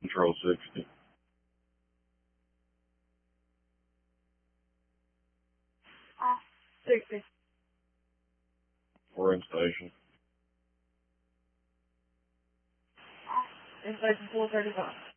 Control 60. Ah, 60. We're in station. In station 435.